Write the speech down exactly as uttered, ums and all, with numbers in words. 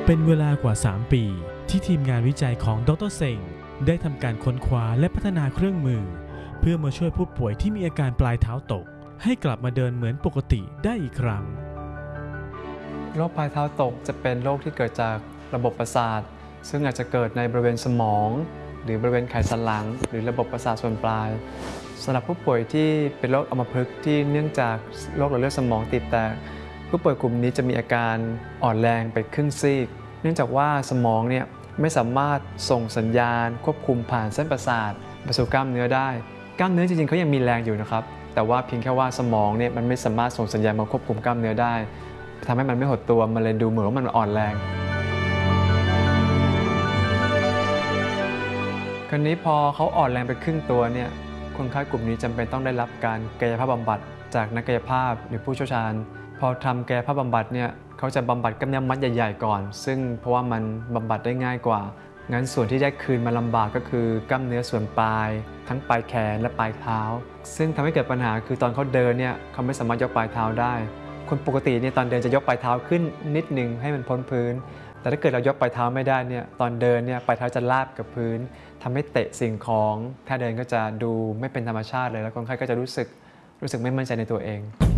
เป็นเวลากว่าสามปีที่ทีมงานวิจัยของดรเซงได้ทำการค้นคว้าและพัฒนาเครื่องมือเพื่อมาช่วยผู้ป่วยที่มีอาการปลายเท้าตกให้กลับมาเดินเหมือนปกติได้อีกครั้งโรคปลายเท้าตกจะเป็นโรคที่เกิดจากระบบประสาทซึ่งอาจจะเกิดในบริเวณสมองหรือบริเวณไขสันหลังหรือระบบประสาทส่วนปลายสำหรับผู้ป่วยที่เป็นโรคอัมพฤกษ์ที่เนื่องจากโรคหลอดเลือดสมองตีบแตกผู้ป่วยกลุ่มนี้จะมีอาการอ่อนแรงไปครึ่งซีกเนื่องจากว่าสมองเนี่ยไม่สามารถส่งสัญญาณควบคุมผ่านเส้นประสาทไปสู่กล้ามเนื้อได้กล้ามเนื้อจริงๆเขายังมีแรงอยู่นะครับแต่ว่าเพียงแค่ว่าสมองเนี่ยมันไม่สามารถส่งสัญญาณมาควบคุมกล้ามเนื้อได้ทำให้มันไม่หดตัวมันเลยดูเหมือนว่ามันอ่อนแรงคราวนี้พอเขาอ่อนแรงไปครึ่งตัวเนี่ยคนไข้กลุ่มนี้จำเป็นต้องได้รับการกายภาพบำบัดจากนักกายภาพหรือผู้เชี่ยวชาญพอทำกายภาพบำบัดเนี่ยเขาจะบำบัดกล้ามเนื้อมัดใหญ่ๆก่อนซึ่งเพราะว่ามันบำบัดได้ง่ายกว่างั้นส่วนที่ได้คืนมาลำบากก็คือกล้ามเนื้อส่วนปลายทั้งปลายแขนและปลายเท้าซึ่งทำให้เกิดปัญหาคือตอนเขาเดินเนี่ยเขาไม่สามารถยกปลายเท้าได้คนปกติเนี่ยตอนเดินจะยกปลายเท้าขึ้นนิดนึงให้มันพ้นพื้นแต่ถ้าเกิดเรายกปลายเท้าไม่ได้เนี่ยตอนเดินเนี่ยปลายเท้าจะลาบกับพื้นทำให้เตะสิ่งของถ้าเดินก็จะดูไม่เป็นธรรมชาติเลยแล้วคนไข้ก็จะรู้สึกรู้สึกไม่มั่นใจในตัวเอง